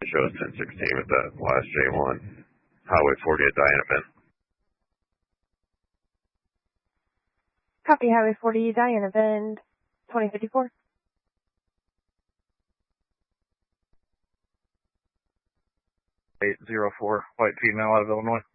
shows 1016 with that last J1. Highway 40 at Diana Bend. Copy, Highway 40, Diana Bend, 2054. White female out of Illinois.